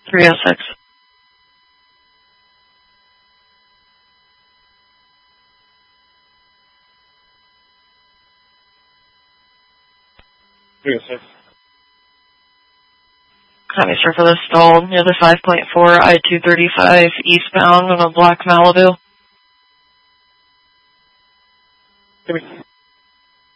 306. Copy, sir, for the stall near the 5.4 I-235 eastbound on a black Malibu.